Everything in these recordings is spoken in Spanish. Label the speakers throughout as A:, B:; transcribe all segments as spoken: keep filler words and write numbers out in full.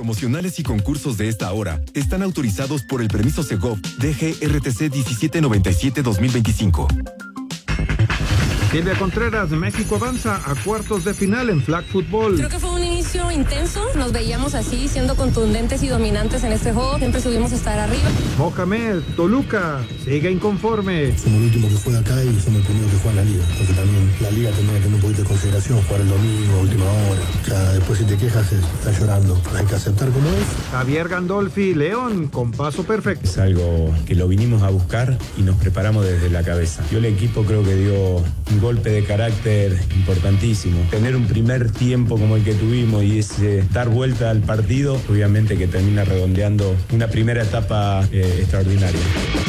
A: promocionales y concursos de esta hora están autorizados por el permiso Segov D G R T C diecisiete noventa y siete dos mil veinticinco.
B: Silvia Contreras, México avanza a cuartos de final en flag football.
C: Creo que fue un inicio intenso, nos veíamos así, siendo contundentes y dominantes en este juego, siempre subimos a estar arriba.
B: Mohamed, Toluca, sigue inconforme.
D: Somos el último que juega acá y somos el primero que juega en la liga, porque también la liga tendría que tener un poquito de consideración, jugar el domingo, a última hora. O sea, después si te quejas, estás llorando. Hay que aceptar como es.
B: Javier Gandolfi, León, con paso perfecto.
E: Es algo que lo vinimos a buscar y nos preparamos desde la cabeza. Yo el equipo creo que dio un golpe de carácter importantísimo. Tener un primer tiempo como el que tuvimos y ese dar vuelta al partido, obviamente que termina redondeando una primera etapa eh, extraordinaria.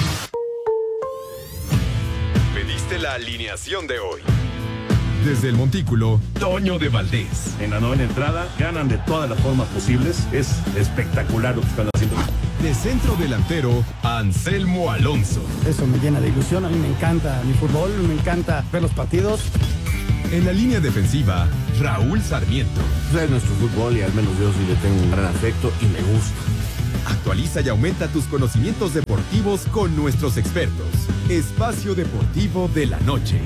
A: Pediste la alineación de hoy. Desde el Montículo, Toño de Valdés.
F: En la novena entrada, ganan de todas las formas posibles. Es espectacular lo que están haciendo.
A: De centro delantero, Anselmo Alonso.
G: Eso me llena de ilusión, a mí me encanta mi fútbol, me encanta ver los partidos.
A: En la línea defensiva, Raúl Sarmiento.
H: Es nuestro fútbol y al menos yo sí le tengo un gran afecto y me gusta.
A: Actualiza y aumenta tus conocimientos deportivos con nuestros expertos. Espacio Deportivo de la Noche.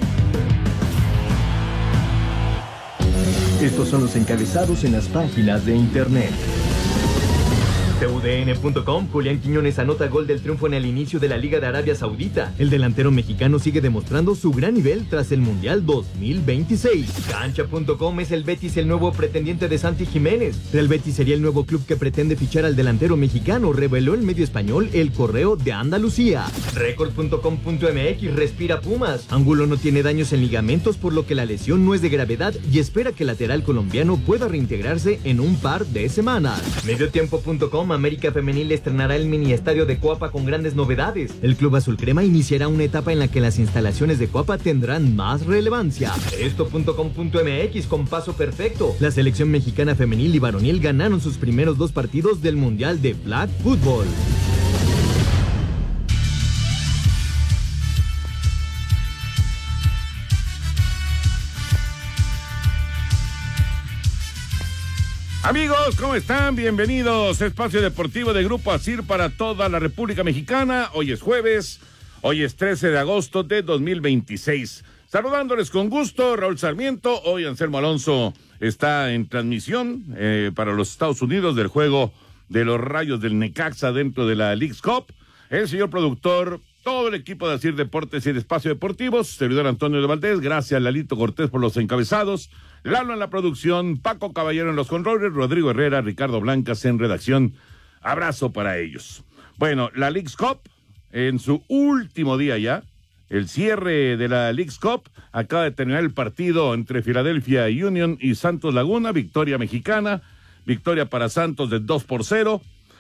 I: Estos son los encabezados en las páginas de internet. T U D N punto com, Julián Quiñones anota gol del triunfo en el inicio de la Liga de Arabia Saudita. El delantero mexicano sigue demostrando su gran nivel tras el Mundial dos mil veintiséis. Cancha punto com, es el Betis el nuevo pretendiente de Santi Jiménez. Real Betis sería el nuevo club que pretende fichar al delantero mexicano, reveló el medio español El Correo de Andalucía. Record punto com punto m x, respira Pumas. Angulo no tiene daños en ligamentos, por lo que la lesión no es de gravedad y espera que el lateral colombiano pueda reintegrarse en un par de semanas. Mediotiempo punto com, América Femenil estrenará el mini estadio de Coapa con grandes novedades. El club azul crema iniciará una etapa en la que las instalaciones de Coapa tendrán más relevancia. Esto punto com punto m x, con paso perfecto. La selección mexicana femenil y varonil ganaron sus primeros dos partidos del Mundial de Flag Football.
F: Amigos, ¿cómo están? Bienvenidos a Espacio Deportivo de Grupo ASIR para toda la República Mexicana. Hoy es jueves, hoy es trece de agosto de dos mil veintiséis. Saludándoles con gusto, Raúl Sarmiento. Hoy Anselmo Alonso está en transmisión eh, para los Estados Unidos del juego de los Rayos del Necaxa dentro de la Leagues Cup. El señor productor, todo el equipo de ASIR Deportes y el Espacio Deportivo, servidor Antonio de Valdés, gracias Lalito Cortés por los encabezados, Lalo en la producción, Paco Caballero en los controles, Rodrigo Herrera, Ricardo Blancas en redacción. Abrazo para ellos. Bueno, la Leagues Cup, en su último día ya, el cierre de la Leagues Cup, acaba de terminar el partido entre Philadelphia Union y Santos Laguna, victoria mexicana, victoria para Santos de dos por cero.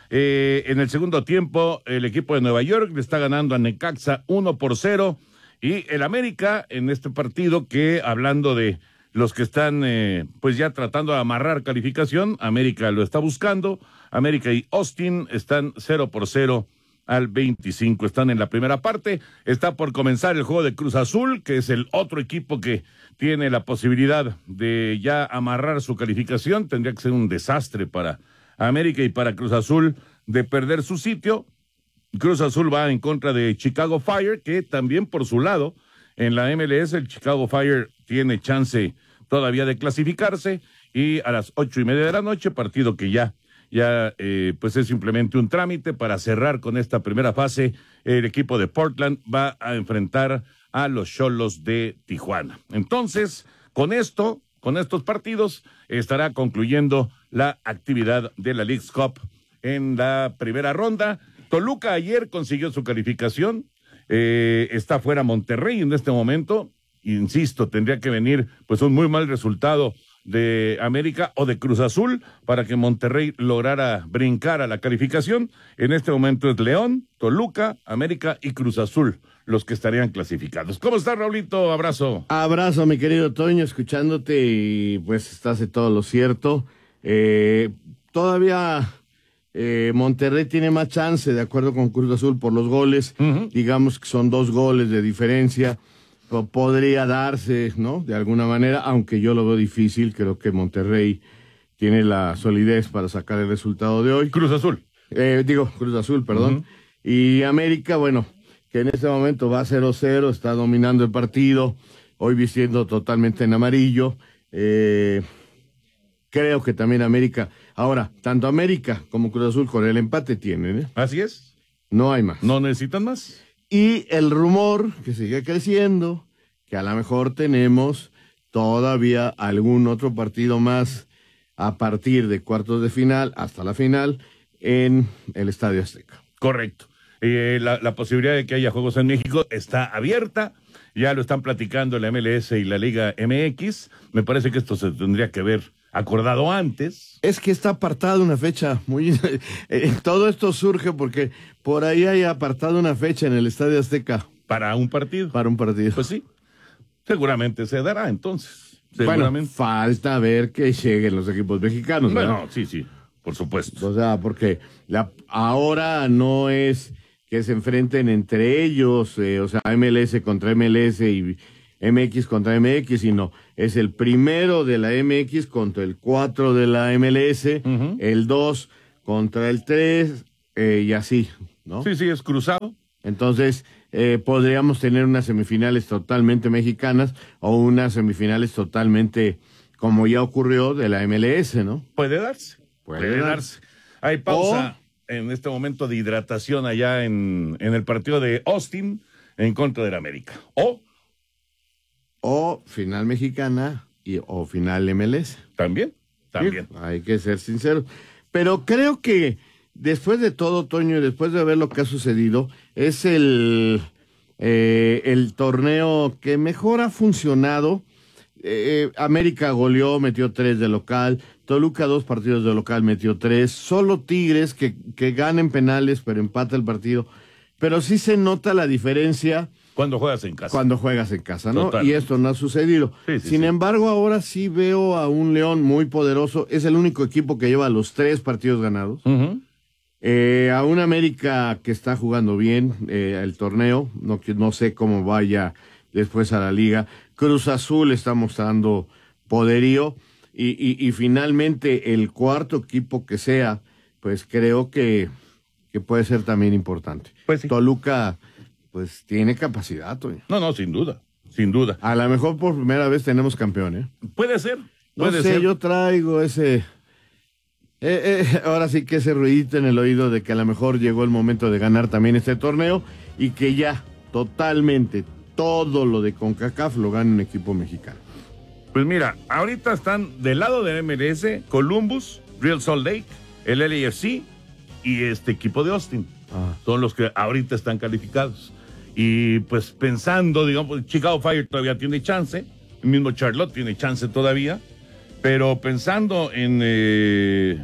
F: Eh, en el segundo tiempo, el equipo de Nueva York le está ganando a Necaxa uno por cero. Y el América, en este partido que, hablando de los que están eh, pues ya tratando de amarrar calificación, América lo está buscando. América y Austin están cero por cero al veinticinco. Están en la primera parte. Está por comenzar el juego de Cruz Azul, que es el otro equipo que tiene la posibilidad de ya amarrar su calificación. Tendría que ser un desastre para América y para Cruz Azul de perder su sitio. Cruz Azul va en contra de Chicago Fire, que también por su lado, en la M L S, el Chicago Fire tiene chance todavía de clasificarse, y a las ocho y media de la noche, partido que ya, ya eh, pues es simplemente un trámite para cerrar con esta primera fase. El equipo de Portland va a enfrentar a los Xolos de Tijuana. Entonces, con esto, con estos partidos, estará concluyendo la actividad de la Leagues Cup en la primera ronda. Toluca ayer consiguió su calificación, eh, está fuera Monterrey en este momento. Insisto, tendría que venir pues un muy mal resultado de América o de Cruz Azul para que Monterrey lograra brincar a la calificación. En este momento es León, Toluca, América y Cruz Azul los que estarían clasificados. ¿Cómo estás, Raulito? Abrazo.
H: Abrazo, mi querido Toño, escuchándote, y pues estás de todo lo cierto. Eh, todavía eh, Monterrey tiene más chance, de acuerdo con Cruz Azul, por los goles. Uh-huh. Digamos que son dos goles de diferencia. Podría darse, ¿no? De alguna manera, aunque yo lo veo difícil. Creo que Monterrey tiene la solidez para sacar el resultado de hoy.
F: Cruz Azul.
H: Eh, digo, Cruz Azul, perdón. Uh-huh. Y América, bueno, que en este momento va cero cero, está dominando el partido, hoy vistiendo totalmente en amarillo. Eh, creo que también América, ahora, tanto América como Cruz Azul con el empate tienen, ¿eh?
F: Así es.
H: No hay más.
F: ¿No necesitan más?
H: Y el rumor que sigue creciendo, que a lo mejor tenemos todavía algún otro partido más a partir de cuartos de final hasta la final en el Estadio Azteca.
F: Correcto. Eh, la, la posibilidad de que haya juegos en México está abierta. Ya lo están platicando la M L S y la Liga M X. Me parece que esto se tendría que haber acordado antes.
H: Es que está apartada una fecha muy... eh, todo esto surge porque por ahí hay apartada una fecha en el Estadio Azteca.
F: ¿Para un partido?
H: Para un partido.
F: Pues sí. Seguramente se dará entonces. Seguramente.
H: Bueno, falta ver que lleguen los equipos mexicanos, ¿verdad?
F: Bueno, sí, sí, por supuesto.
H: O sea, porque la, ahora no es que se enfrenten entre ellos, eh, o sea, M L S contra M L S y M X contra M X, sino es el primero de la M X contra el cuatro de la M L S, uh-huh. el dos contra el tres, eh, y así, ¿no?
F: Sí, sí, es cruzado.
H: Entonces, eh, podríamos tener unas semifinales totalmente mexicanas o unas semifinales totalmente, como ya ocurrió, de la M L S, ¿no?
F: Puede darse. Puede, puede darse. darse. Hay pausa o, en este momento de hidratación allá en, en el partido de Austin en contra del América. O...
H: O final mexicana y, o final M L S.
F: También, también.
H: Sí, hay que ser sinceros. Pero creo que después de todo, Toño, y después de ver lo que ha sucedido, es el, eh, el torneo que mejor ha funcionado. Eh, América goleó, metió tres de local. Toluca, dos partidos de local, metió tres. Solo Tigres, que, que ganen penales, pero empata el partido. Pero sí se nota la diferencia...
F: Cuando juegas en casa.
H: Cuando juegas en casa, ¿no?
F: Total.
H: Y esto no ha sucedido.
F: Sí, sí,
H: Sin
F: sí.
H: embargo, ahora sí veo a un León muy poderoso. Es el único equipo que lleva los tres partidos ganados.
F: Uh-huh.
H: Eh, a un América que está jugando bien eh, el torneo. No, no sé cómo vaya después a la liga. Cruz Azul está mostrando poderío. Y, y, y finalmente el cuarto equipo que sea, pues creo que, que puede ser también importante.
F: Pues sí.
H: Toluca... Pues tiene capacidad, Toño.
F: No, no, sin duda, sin duda.
H: A lo mejor por primera vez tenemos campeón, ¿eh?
F: Puede ser,
H: no
F: puede
H: sé,
F: ser.
H: Yo traigo ese... Eh, eh, ahora sí que ese ruidito en el oído de que a lo mejor llegó el momento de ganar también este torneo y que ya totalmente todo lo de CONCACAF lo gana un equipo mexicano.
F: Pues mira, ahorita están del lado de M L S, Columbus, Real Salt Lake, el L A F C y este equipo de Austin. Ah. Son los que ahorita están calificados. Y pues pensando, digamos, Chicago Fire todavía tiene chance, el mismo Charlotte tiene chance todavía, pero pensando en, eh,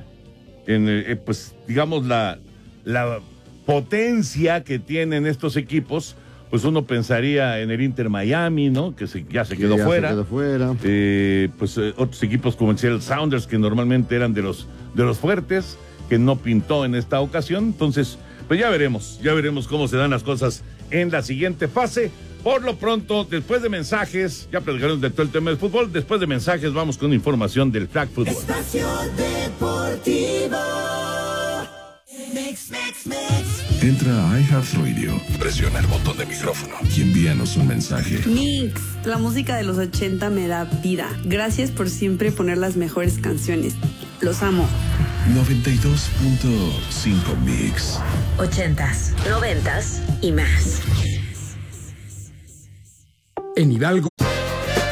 F: en eh, pues digamos, la, la potencia que tienen estos equipos, pues uno pensaría en el Inter Miami, ¿no? Que se, ya se
H: que
F: quedó
H: ya
F: fuera.
H: Se quedó fuera.
F: Eh, pues eh, otros equipos como el Seattle Sounders, que normalmente eran de los, de los fuertes, que no pintó en esta ocasión. Entonces, pues ya veremos, ya veremos cómo se dan las cosas en la siguiente fase. Por lo pronto, después de mensajes, ya platicaremos de todo el tema del fútbol, después de mensajes vamos con información del flag fútbol.
J: Espacio Deportivo. Mix, mix, mix.
K: Entra a iHeartRadio, presiona el botón de micrófono y envíanos un mensaje.
L: Mix, la música de los ochenta me da vida. Gracias por siempre poner las mejores canciones. Los amo.
K: noventa y dos punto cinco Mix.
M: Ochentas, noventas y más.
N: En Hidalgo.